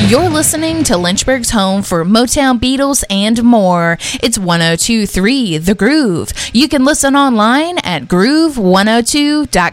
You're listening to Lynchburg's home for Motown, Beatles, and more. It's 102.3 The Groove. You can listen online at groove102.com.